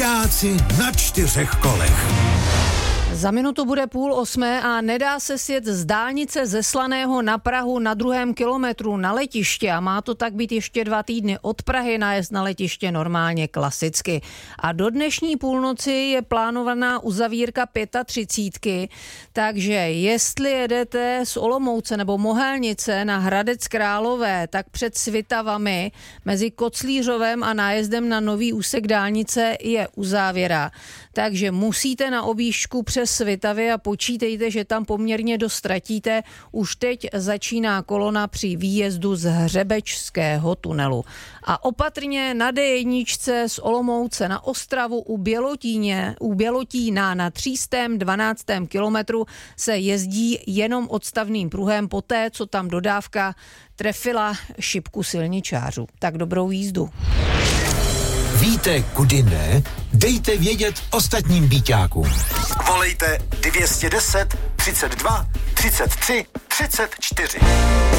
Vodáci na 4 kolech. Za minutu bude 7:30 a nedá se sjet z dálnice ze Slaného na Prahu na 2. kilometru na letiště a má to tak být ještě 2 týdny od Prahy, nájezd na letiště normálně klasicky. A do dnešní půlnoci je plánovaná uzavírka 35, takže jestli jedete z Olomouce nebo Mohelnice na Hradec Králové, tak před Svitavami mezi Koclířovem a nájezdem na nový úsek dálnice je uzávěra. Takže musíte na objížďku přes Svitavy a počítejte, že tam poměrně dost ztratíte. Už teď začíná kolona při výjezdu z Hřebečského tunelu. A opatrně na D1 z Olomouce na Ostravu u Bělotína na 312. kilometru se jezdí jenom odstavným pruhem poté, co tam dodávka trefila šipku silničářů. Tak dobrou jízdu. Víte, kudy ne? Dejte vědět ostatním býťákům. Volejte 210 32 33 34.